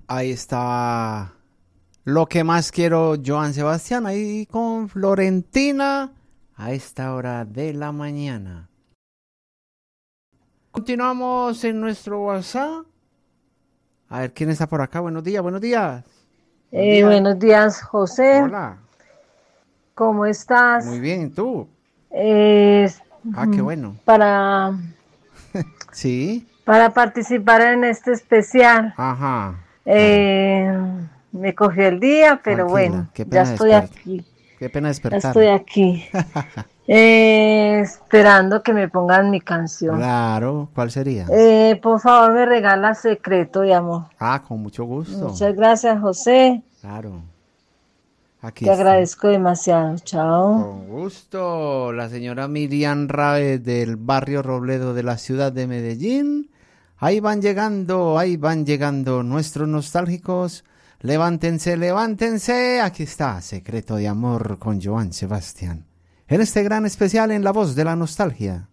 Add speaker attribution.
Speaker 1: Ahí está lo que más quiero, Joan Sebastián, ahí con Florentina a esta hora de la mañana. Continuamos en nuestro WhatsApp. A ver quién está por acá. Buenos días, buenos días. Buenos días.
Speaker 2: Buenos días, José.
Speaker 1: Hola.
Speaker 2: ¿Cómo estás?
Speaker 1: Muy bien, ¿y tú?
Speaker 2: Eh,
Speaker 1: Ah, qué bueno.
Speaker 2: para,
Speaker 1: Sí.
Speaker 2: para participar en este especial.
Speaker 1: Ajá. A ver,
Speaker 2: Eh, Me cogió el día, pero
Speaker 1: tranquila.
Speaker 2: bueno,
Speaker 1: Qué
Speaker 2: ya
Speaker 1: pena
Speaker 2: estoy aquí.
Speaker 1: Qué pena
Speaker 2: Ya estoy
Speaker 1: despertar.
Speaker 2: aquí. Esperando que me pongan mi canción.
Speaker 1: Claro, ¿cuál sería?
Speaker 2: Por favor, me regala Secreto de Amor.
Speaker 1: Ah, con mucho gusto.
Speaker 2: Muchas gracias, José.
Speaker 1: Claro. Aquí
Speaker 2: Te
Speaker 1: está.
Speaker 2: agradezco demasiado. Chao.
Speaker 1: Con gusto, la señora Miriam Rae del barrio Robledo de la ciudad de Medellín. Ahí van llegando nuestros nostálgicos. Levántense, levántense. Aquí está, Secreto de Amor con Joan Sebastián. En este gran especial en La Voz de la Nostalgia.